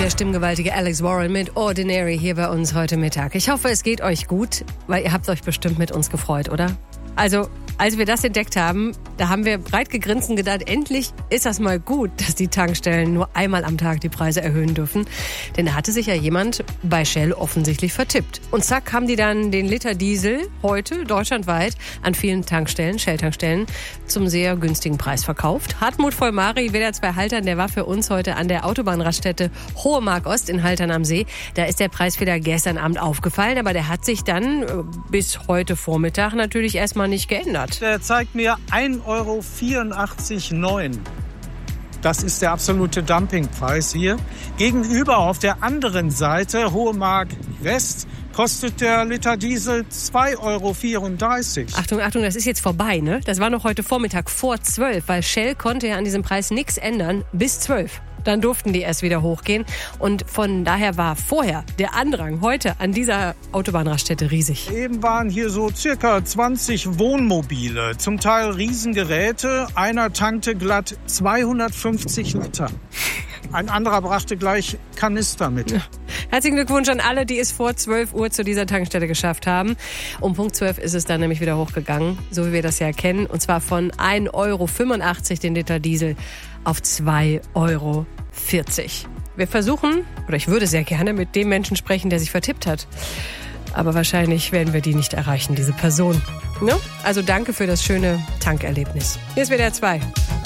der stimmgewaltige Alex Warren mit Ordinary hier bei uns heute Mittag. Ich hoffe, es geht euch gut, weil ihr habt euch bestimmt mit uns gefreut, oder? Also, als wir das entdeckt haben, da haben wir breit gegrinst und gedacht, endlich ist das mal gut, dass die Tankstellen nur einmal am Tag die Preise erhöhen dürfen. Denn da hatte sich ja jemand bei Shell offensichtlich vertippt. Und zack, haben die dann den Liter Diesel heute deutschlandweit an vielen Tankstellen, Shell-Tankstellen, zum sehr günstigen Preis verkauft. Hartmut Vollmari, WDR 2 Haltern, der war für uns heute an der Autobahnraststätte Hohe Mark Ost in Haltern am See. Da ist der Preisfehler gestern Abend aufgefallen, aber der hat sich dann bis heute Vormittag natürlich erstmal nicht geändert. Der zeigt mir 1,84,9 €. Das ist der absolute Dumpingpreis hier. Gegenüber auf der anderen Seite, Hohe Mark West, kostet der Liter Diesel 2,34 €. Achtung, Achtung, das ist jetzt vorbei, ne? Das war noch heute Vormittag vor 12, weil Shell konnte ja an diesem Preis nichts ändern bis 12. Dann durften die erst wieder hochgehen. Und von daher war vorher der Andrang heute an dieser Autobahnraststätte riesig. Eben waren hier so circa 20 Wohnmobile, zum Teil Riesengeräte. Einer tankte glatt 250 Liter. Ein anderer brachte gleich Kanister mit. Ja. Herzlichen Glückwunsch an alle, die es vor 12 Uhr zu dieser Tankstelle geschafft haben. Um Punkt 12 ist es dann nämlich wieder hochgegangen, so wie wir das ja kennen. Und zwar von 1,85 € den Liter Diesel auf 2,40 €. Wir versuchen, oder ich würde sehr gerne mit dem Menschen sprechen, der sich vertippt hat. Aber wahrscheinlich werden wir die nicht erreichen, diese Person. Ne? Also danke für das schöne Tankerlebnis. Hier ist WDR 2.